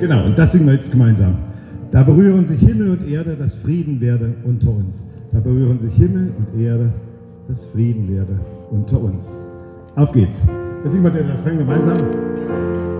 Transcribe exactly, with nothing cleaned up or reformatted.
Genau, und das singen wir jetzt gemeinsam. Da berühren sich Himmel und Erde, dass Frieden werde unter uns. Da berühren sich Himmel und Erde, dass Frieden werde unter uns. Auf geht's. Da singen wir den Refrain gemeinsam.